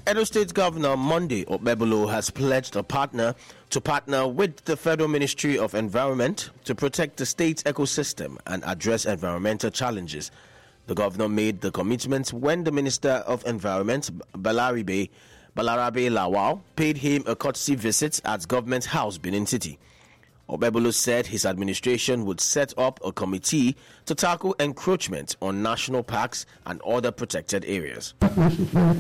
Edo State Governor Monday Okpebholo has pledged to partner with the Federal Ministry of Environment to protect the state's ecosystem and address environmental challenges. The governor made the commitment when the Minister of Environment, Balarabe Lawal, paid him a courtesy visit at Government House, Benin City. Okpebholo said his administration would set up a committee to tackle encroachment on national parks and other protected areas. We should